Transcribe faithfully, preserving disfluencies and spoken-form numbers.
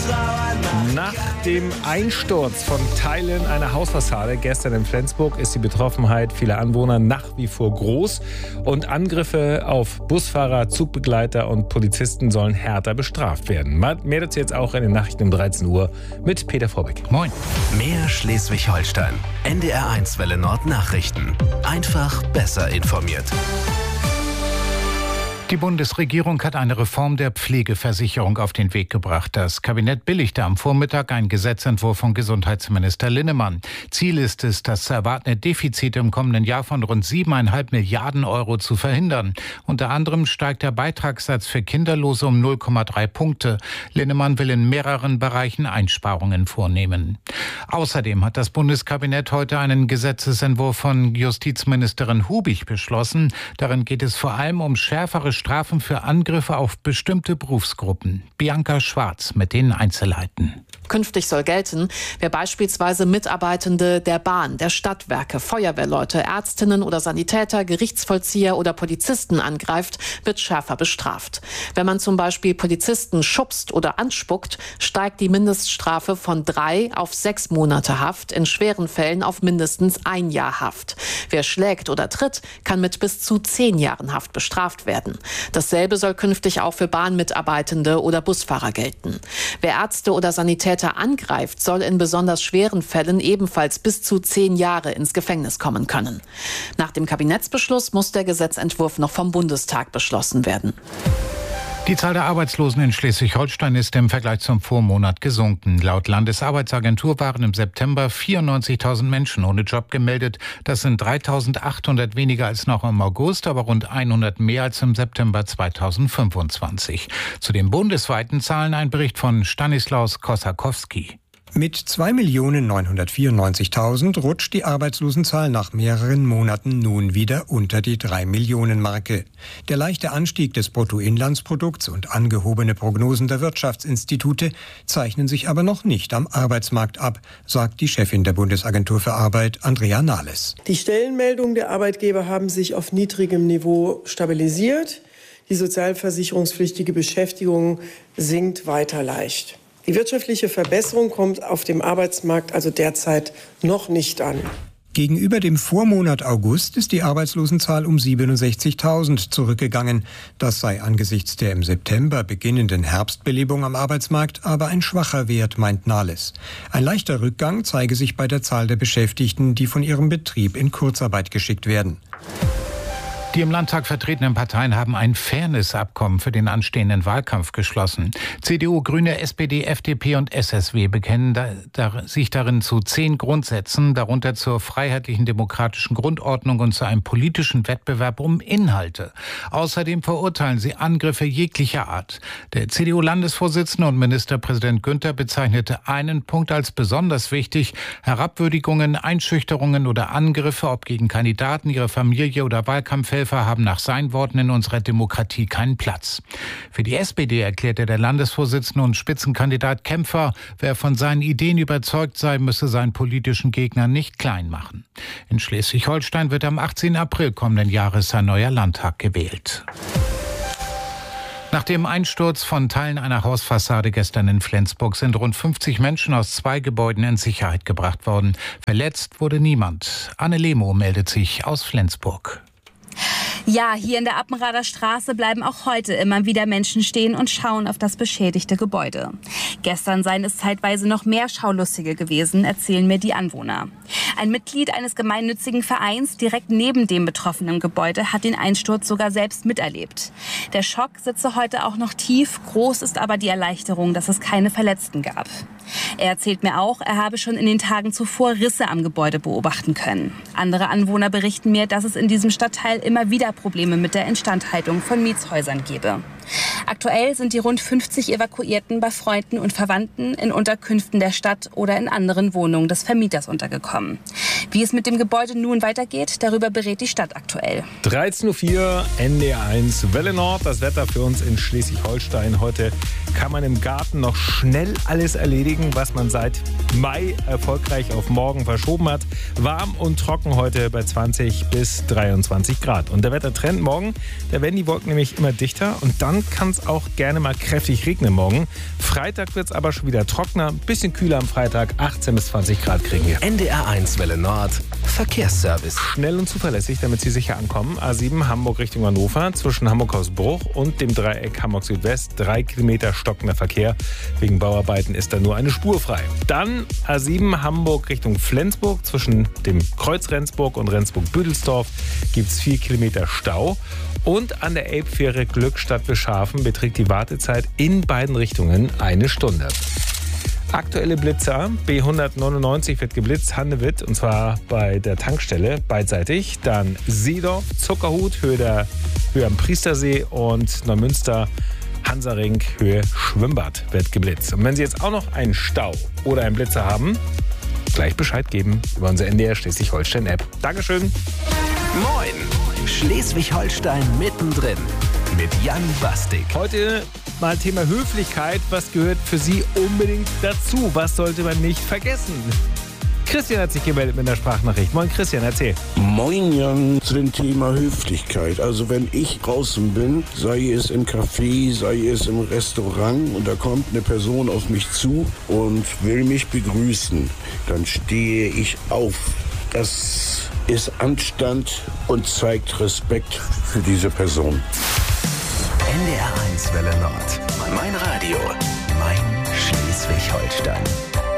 Nach dem Einsturz von Teilen einer Hausfassade gestern in Flensburg ist die Betroffenheit vieler Anwohner nach wie vor groß. Und Angriffe auf Busfahrer, Zugbegleiter und Polizisten sollen härter bestraft werden. Mehr dazu jetzt auch in den Nachrichten um dreizehn Uhr mit Peter Vorbeck. Moin. Mehr Schleswig-Holstein. N D R eins Welle Nord Nachrichten. Einfach besser informiert. Die Bundesregierung hat eine Reform der Pflegeversicherung auf den Weg gebracht. Das Kabinett billigte am Vormittag einen Gesetzentwurf von Gesundheitsminister Linnemann. Ziel ist es, das zu erwartende Defizit im kommenden Jahr von rund siebeneinhalb Milliarden Euro zu verhindern. Unter anderem steigt der Beitragssatz für Kinderlose um null Komma drei Punkte. Linnemann will in mehreren Bereichen Einsparungen vornehmen. Außerdem hat das Bundeskabinett heute einen Gesetzesentwurf von Justizministerin Hubig beschlossen. Darin geht es vor allem um schärfere Strafen für Angriffe auf bestimmte Berufsgruppen. Bianca Schwarz mit den Einzelheiten. Künftig soll gelten, wer beispielsweise Mitarbeitende der Bahn, der Stadtwerke, Feuerwehrleute, Ärztinnen oder Sanitäter, Gerichtsvollzieher oder Polizisten angreift, wird schärfer bestraft. Wenn man zum Beispiel Polizisten schubst oder anspuckt, steigt die Mindeststrafe von drei auf sechs Monate Haft, in schweren Fällen auf mindestens ein Jahr Haft. Wer schlägt oder tritt, kann mit bis zu zehn Jahren Haft bestraft werden. Dasselbe soll künftig auch für Bahnmitarbeitende oder Busfahrer gelten. Wer Ärzte oder Sanitäter angreift, soll in besonders schweren Fällen ebenfalls bis zu zehn Jahre ins Gefängnis kommen können. Nach dem Kabinettsbeschluss muss der Gesetzentwurf noch vom Bundestag beschlossen werden. Die Zahl der Arbeitslosen in Schleswig-Holstein ist im Vergleich zum Vormonat gesunken. Laut Landesarbeitsagentur waren im September vierundneunzigtausend Menschen ohne Job gemeldet. Das sind dreitausendachthundert weniger als noch im August, aber rund hundert mehr als im September zweitausendfünfundzwanzig. Zu den bundesweiten Zahlen ein Bericht von Stanislaus Kosakowski. Mit zwei Millionen neunhundertvierundneunzigtausend rutscht die Arbeitslosenzahl nach mehreren Monaten nun wieder unter die drei Millionen Marke. Der leichte Anstieg des Bruttoinlandsprodukts und angehobene Prognosen der Wirtschaftsinstitute zeichnen sich aber noch nicht am Arbeitsmarkt ab, sagt die Chefin der Bundesagentur für Arbeit, Andrea Nahles. Die Stellenmeldungen der Arbeitgeber haben sich auf niedrigem Niveau stabilisiert. Die sozialversicherungspflichtige Beschäftigung sinkt weiter leicht. Die wirtschaftliche Verbesserung kommt auf dem Arbeitsmarkt also derzeit noch nicht an. Gegenüber dem Vormonat August ist die Arbeitslosenzahl um siebenundsechzigtausend zurückgegangen. Das sei angesichts der im September beginnenden Herbstbelebung am Arbeitsmarkt aber ein schwacher Wert, meint Nahles. Ein leichter Rückgang zeige sich bei der Zahl der Beschäftigten, die von ihrem Betrieb in Kurzarbeit geschickt werden. Die im Landtag vertretenen Parteien haben ein Fairness-Abkommen für den anstehenden Wahlkampf geschlossen. C D U, Grüne, S P D, F D P und S S W bekennen da, da, sich darin zu zehn Grundsätzen, darunter zur freiheitlichen demokratischen Grundordnung und zu einem politischen Wettbewerb um Inhalte. Außerdem verurteilen sie Angriffe jeglicher Art. Der C D U-Landesvorsitzende und Ministerpräsident Günther bezeichnete einen Punkt als besonders wichtig: Herabwürdigungen, Einschüchterungen oder Angriffe, ob gegen Kandidaten, ihre Familie oder Wahlkampfhelfer, haben nach seinen Worten in unserer Demokratie keinen Platz. Für die S P D erklärte der Landesvorsitzende und Spitzenkandidat Kämpfer, wer von seinen Ideen überzeugt sei, müsse seinen politischen Gegner nicht klein machen. In Schleswig-Holstein wird am achtzehnten April kommenden Jahres ein neuer Landtag gewählt. Nach dem Einsturz von Teilen einer Hausfassade gestern in Flensburg sind rund fünfzig Menschen aus zwei Gebäuden in Sicherheit gebracht worden. Verletzt wurde niemand. Anne Lemo meldet sich aus Flensburg. Ja, hier in der Appenrader Straße bleiben auch heute immer wieder Menschen stehen und schauen auf das beschädigte Gebäude. Gestern seien es zeitweise noch mehr Schaulustige gewesen, erzählen mir die Anwohner. Ein Mitglied eines gemeinnützigen Vereins direkt neben dem betroffenen Gebäude hat den Einsturz sogar selbst miterlebt. Der Schock sitze heute auch noch tief, groß ist aber die Erleichterung, dass es keine Verletzten gab. Er erzählt mir auch, er habe schon in den Tagen zuvor Risse am Gebäude beobachten können. Andere Anwohner berichten mir, dass es in diesem Stadtteil immer wieder Probleme mit der Instandhaltung von Mietshäusern gebe. Aktuell sind die rund fünfzig Evakuierten bei Freunden und Verwandten in Unterkünften der Stadt oder in anderen Wohnungen des Vermieters untergekommen. Wie es mit dem Gebäude nun weitergeht, darüber berät die Stadt aktuell. dreizehn Uhr vier, N D R eins, Welle Nord, das Wetter für uns in Schleswig-Holstein. Heute kann man im Garten noch schnell alles erledigen, was man seit Mai erfolgreich auf morgen verschoben hat. Warm und trocken heute bei zwanzig bis dreiundzwanzig Grad. Und der Wettertrend morgen, da werden die Wolken nämlich immer dichter und dann kann es es auch gerne mal kräftig regnen morgen. Freitag wird es aber schon wieder trockener, ein bisschen kühler am Freitag, achtzehn bis zwanzig Grad kriegen wir. N D R eins Welle Nord, Verkehrsservice. Schnell und zuverlässig, damit Sie sicher ankommen. A sieben Hamburg Richtung Hannover, zwischen Hamburg-Hausbruch und dem Dreieck Hamburg-Südwest. Drei Kilometer stockender Verkehr. Wegen Bauarbeiten ist da nur eine Spur frei. Dann A sieben Hamburg Richtung Flensburg, zwischen dem Kreuz Rendsburg und Rendsburg-Büdelsdorf gibt es vier Kilometer Stau. Und an der Elbfähre Glückstadt-Wischhafen beträgt die Wartezeit in beiden Richtungen eine Stunde. Aktuelle Blitzer. B hundertneunundneunzig wird geblitzt, Handewitt, und zwar bei der Tankstelle beidseitig. Dann Seedorf, Zuckerhut, Höhe, der, Höhe am Priestersee und Neumünster, Hansaring, Höhe Schwimmbad wird geblitzt. Und wenn Sie jetzt auch noch einen Stau oder einen Blitzer haben, gleich Bescheid geben über unsere N D R Schleswig-Holstein-App. Dankeschön. Moin! Schleswig-Holstein mittendrin mit Jan Bastik. Heute mal Thema Höflichkeit. Was gehört für Sie unbedingt dazu? Was sollte man nicht vergessen? Christian hat sich gemeldet mit einer Sprachnachricht. Moin Christian, erzähl. Moin Jan, zu dem Thema Höflichkeit. Also wenn ich draußen bin, sei es im Café, sei es im Restaurant und da kommt eine Person auf mich zu und will mich begrüßen, dann stehe ich auf. Das ist Anstand und zeigt Respekt für diese Person. N D R eins Welle Nord. Mein Radio. Mein Schleswig-Holstein.